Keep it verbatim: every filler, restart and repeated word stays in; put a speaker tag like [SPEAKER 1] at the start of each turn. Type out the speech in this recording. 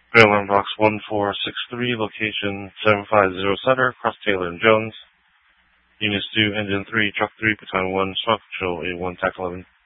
[SPEAKER 1] Airline Box one four six three, location seven five zero Sutter, Cross Taylor and Jones. Units two, Engine three, Truck three, Battalion one, Swap Control A one, Tac eleven.